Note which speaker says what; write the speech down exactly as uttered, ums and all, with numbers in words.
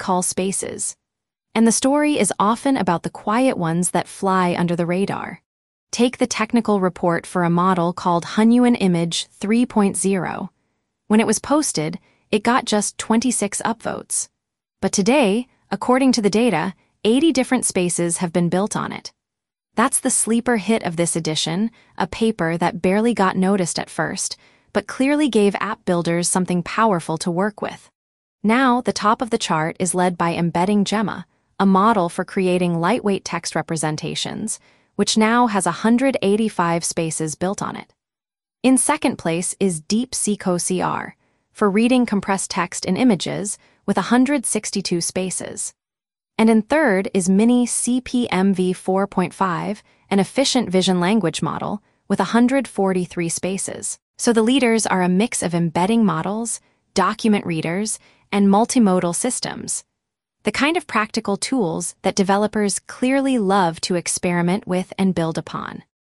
Speaker 1: call spaces. And the story is often about the quiet ones that fly under the radar. Take the technical report for a model called Hunyuan Image three point oh. When it was posted, it got just twenty-six upvotes. But today, according to the data, eighty different spaces have been built on it. That's the sleeper hit of this edition, a paper that barely got noticed at first, but clearly gave app builders something powerful to work with. Now, the top of the chart is led by Embedding Gemma, a model for creating lightweight text representations, which now has one hundred eighty-five spaces built on it. In second place is DeepSeek O C R, for reading compressed text in images, with one hundred sixty-two spaces. And in third is Mini C P M V four point five, an efficient vision language model, with one hundred forty-three spaces. So the leaders are a mix of embedding models, document readers, and multimodal systems. The kind of practical tools that developers clearly love to experiment with and build upon.